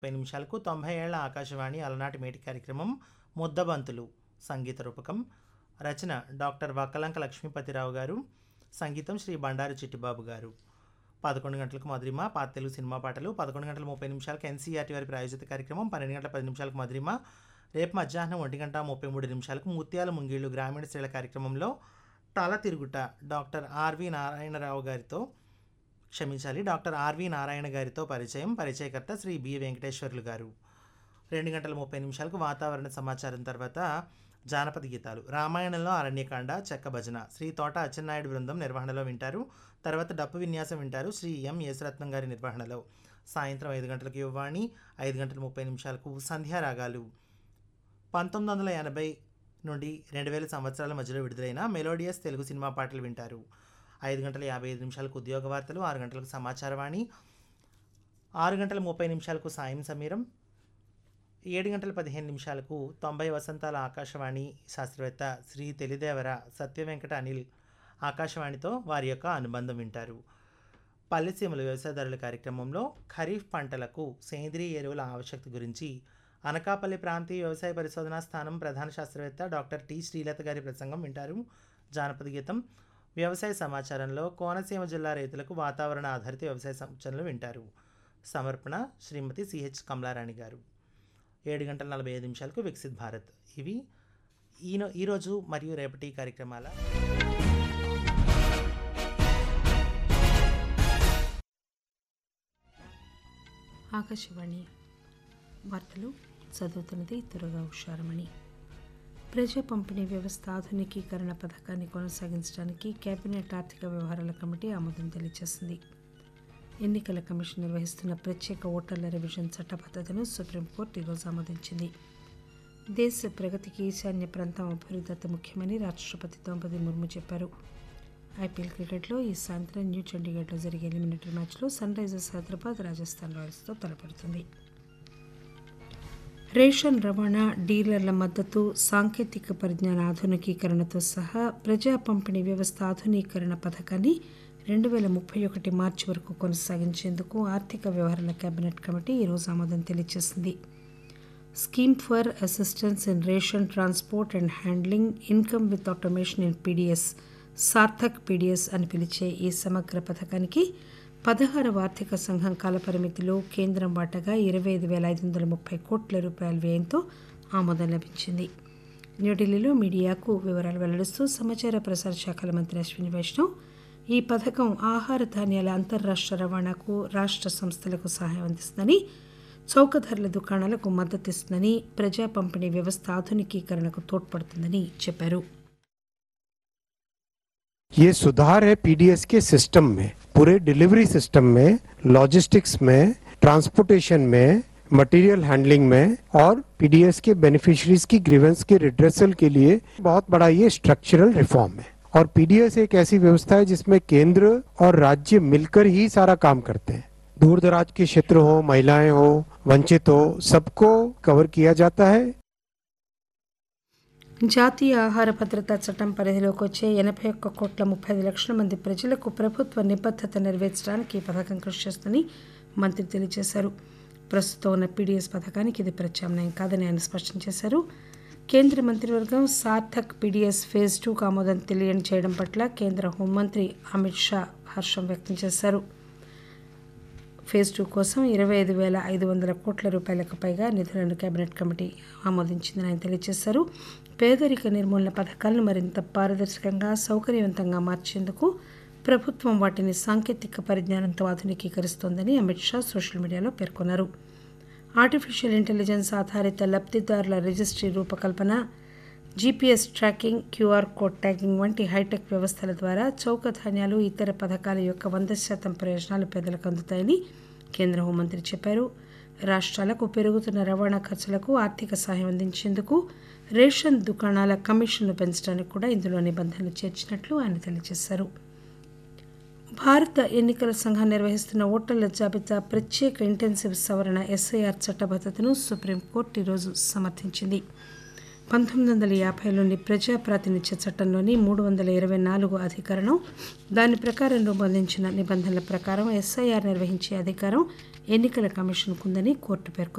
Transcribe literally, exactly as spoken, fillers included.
ముప్పై నిమిషాలకు తొంభై ఏళ్ల ఆకాశవాణి అలనాటి మేటి కార్యక్రమం ముద్దబంతులు సంగీత రూపకం. రచన డాక్టర్ వక్కలంక లక్ష్మీపతిరావు గారు. సంగీతం శ్రీ బండారు చిట్టిబాబు గారు. పదకొండు గంటలకు మధురిమ పాత తెలుగు సినిమా పాటలు. పదకొండు గంటల ముప్పై నిమిషాలకు ఎన్సీఆర్టీ వారి ప్రాయోజిత కార్యక్రమం. పన్నెండు గంటల పది నిమిషాలకు మధురిమ. రేపు మధ్యాహ్నం ఒంటి గంట ముప్పై మూడు నిమిషాలకు ముత్యాల ముంగిళ్ళు గ్రామీణ స్త్రీల కార్యక్రమంలో తల తిరుగుట డాక్టర్ ఆర్వి నారాయణరావు గారితో క్షమించాలి డాక్టర్ ఆర్వి నారాయణ గారితో పరిచయం. పరిచయకర్త శ్రీ బి వెంకటేశ్వర్లు గారు. రెండు గంటల ముప్పై నిమిషాలకు వాతావరణ సమాచారం తర్వాత జానపద గీతాలు. రామాయణంలో అరణ్యకాండ చెక్క భజన శ్రీ తోట అచ్చెన్నాయుడు బృందం నిర్వహణలో వింటారు. తర్వాత డప్పు విన్యాసం వింటారు శ్రీ ఎం యేసరత్నం గారి నిర్వహణలో. సాయంత్రం ఐదు గంటలకు యువవాణి. ఐదు గంటల ముప్పై నిమిషాలకు సంధ్యారాగాలు. పంతొమ్మిది వందల ఎనభై నుండి రెండు వేల సంవత్సరాల మధ్యలో విడుదలైన మెలోడియస్ తెలుగు సినిమా పాటలు వింటారు. ఐదు గంటల యాభై ఐదు నిమిషాలకు ఉద్యోగ వార్తలు. ఆరు గంటలకు సమాచారవాణి. ఆరు గంటల ముప్పై నిమిషాలకు సాయం సమీరం. ఏడు గంటల పదిహేను నిమిషాలకు తొంభై వసంతాల ఆకాశవాణి శాస్త్రవేత్త శ్రీ తెలిదేవర సత్యవెంకట అనిల్ ఆకాశవాణితో వారి యొక్క అనుబంధం వింటారు. పల్లెసీమల వ్యవసాయదారుల కార్యక్రమంలో ఖరీఫ్ పంటలకు సేంద్రీయ ఎరువుల ఆవశ్యకత గురించి అనకాపల్లి ప్రాంతీయ వ్యవసాయ పరిశోధనా స్థానం ప్రధాన శాస్త్రవేత్త డాక్టర్ టి శ్రీలత గారి ప్రసంగం వింటారు. జానపద గీతం. వ్యవసాయ సమాచారంలో కోనసీమ జిల్లా రైతులకు వాతావరణ ఆధారిత వ్యవసాయ సూచనలు వింటారు. సమర్పణ శ్రీమతి సిహెచ్ కమలారాణి గారు. ఏడు గంటల నలభై ఐదు నిమిషాలకు వికసిత్ భారత్. ఇవి ఈనో ఈరోజు మరియు రేపటి కార్యక్రమాల ఆకాశవాణి వార్తలు చదువుతున్నది త్వరగా హుషారమణి. ప్రజా పంపిణీ వ్యవస్థ ఆధునికీకరణ పథకాన్ని కొనసాగించడానికి కేబినెట్ ఆర్థిక వ్యవహారాల కమిటీ ఆమోదం తెలియజేసింది. ఎన్నికల కమిషన్ నిర్వహిస్తున్న ప్రత్యేక ఓటర్ల రివిజన్ చట్టబద్ధతను సుప్రీంకోర్టు ఈరోజు ఆమోదించింది. దేశ ప్రగతికి ఈశాన్య ప్రాంతం అభివృద్ధి అతి ముఖ్యమని రాష్ట్రపతి ద్రౌపది ముర్ము చెప్పారు. ఐపీఎల్ క్రికెట్లో ఈ సాయంత్రం న్యూ చండీగఢ్లో జరిగే ఎలిమినేటరీ మ్యాచ్లో సన్ రైజర్స్ హైదరాబాద్ రాజస్థాన్ రాయల్స్తో తలపడుతుంది. రేషన్ రవాణా, డీలర్ల మద్దతు, సాంకేతిక పరిజ్ఞాన ఆధునికీకరణతో సహా ప్రజా పంపిణీ వ్యవస్థ ఆధునీకరణ పథకాన్ని రెండు వేల ముప్పై ఒకటి మార్చి వరకు కొనసాగించేందుకు ఆర్థిక వ్యవహారాల కేబినెట్ కమిటీ ఈరోజు ఆమోదం తెలియజేసింది. Scheme for assistance in ration transport and handling income with automation in PDS Sarthak PDS అని పిలిచే ఈ సమగ్ర పథకానికి పదహారవ ఆర్థిక సంఘం కాలపరిమితిలో కేంద్రం వాటాగా ఇరవై ఐదు వేల ఐదు వందల ముప్పై కోట్ల రూపాయల వ్యయంతో ఆమోదం లభించింది. న్యూఢిల్లీలో మీడియాకు వివరాలు వెల్లడిస్తూ సమాచార ప్రసార శాఖల మంత్రి అశ్విని వైష్ణవ్ ఈ పథకం ఆహార ధాన్యాల అంతర్రాష్ట్ర రవాణాకు రాష్ట్ర సంస్థలకు సహాయం అందిస్తుందని, చౌక ధరల దుకాణాలకు మద్దతిస్తుందని, ప్రజా పంపిణీ వ్యవస్థ ఆధునికీకరణకు తోడ్పడుతుందని చెప్పారు. ये सुधार है पीडीएस के सिस्टम में, पूरे डिलीवरी सिस्टम में, लॉजिस्टिक्स में, ट्रांसपोर्टेशन में, मटेरियल हैंडलिंग में और पीडीएस के बेनिफिशियरीज की ग्रीवेंस के रिड्रेसल के लिए बहुत बड़ा ये स्ट्रक्चरल रिफॉर्म है. और पीडीएस एक ऐसी व्यवस्था है जिसमें केंद्र और राज्य मिलकर ही सारा काम करते हैं. दूर दराज के क्षेत्र हो, महिलाएं हो, वंचित हो, सबको कवर किया जाता है. జాతీయ ఆహార భద్రతా చట్టం పరిధిలోకి వచ్చే ఎనభై ఒక్క కోట్ల ముప్పై ఐదు లక్షల మంది ప్రజలకు ప్రభుత్వ నిబద్ధత నెరవేర్చడానికి ఈ పథకం కృషి చేస్తుందని మంత్రి తెలియజేశారు. ప్రస్తుతం ఉన్న పీడీఎస్ పథకానికి ఇది ప్రత్యామ్నాయం కాదని ఆయన స్పష్టం చేశారు. కేంద్ర మంత్రివర్గం సార్థక్ పీడీఎస్ ఫేజ్ టూకు ఆమోదం తెలియజేయడం పట్ల కేంద్ర హోంమంత్రి అమిత్ షా హర్షం వ్యక్తం చేశారు. ఫేజ్ టూ కోసం ఇరవై ఐదు వేల ఐదు వందల కోట్ల రూపాయలకు పైగా నిధులను కేబినెట్ కమిటీ ఆమోదించిందని ఆయన తెలియజేశారు. పేదరిక నిర్మూలన పథకాలను మరింత పారదర్శకంగా, సౌకర్యవంతంగా మార్చేందుకు ప్రభుత్వం వాటిని సాంకేతిక పరిజ్ఞానంతో ఆధునికీకరిస్తోందని అమిత్ షా సోషల్ మీడియాలో పేర్కొన్నారు. ఆర్టిఫిషియల్ ఇంటెలిజెన్స్ ఆధారిత లబ్ధిదారుల రిజిస్ట్రీ రూపకల్పన, GPS tracking, QR code tagging వంటి హైటెక్ వ్యవస్థల ద్వారా చౌక ధాన్యాలు, ఇతర పథకాల యొక్క వంద శాతం ప్రయోజనాలు పేదలకు అందుతాయని కేంద్ర హోంమంత్రి చెప్పారు. రాష్ట్రాలకు పెరుగుతున్న రవాణా ఖర్చులకు ఆర్థిక సహాయం అందించేందుకు రేషన్ దుకాణాల కమిషన్లు పెంచడానికి కూడా ఇందులో నిబంధనలు చేర్చినట్లు ఆయన తెలియజేశారు. భారత ఎన్నికల సంఘం నిర్వహిస్తున్న ఓటర్ల జాబితా ప్రత్యేక ఇంటెన్సివ్ సవరణ ఎస్ఐఆర్ చట్టబద్ధతను సుప్రీంకోర్టు ఈరోజు సమర్థించింది. పంతొమ్మిది వందల యాభైలోని ప్రజా ప్రాతినిధ్య చట్టంలోని మూడు వందల ఇరవై నాలుగు అధికరణం దాని ప్రకారం రూపొందించిన నిబంధనల ప్రకారం ఎస్ఐఆర్ నిర్వహించే అధికారం ఎన్నికల కమిషన్కు ఉందని కోర్టు పేర్కొంది.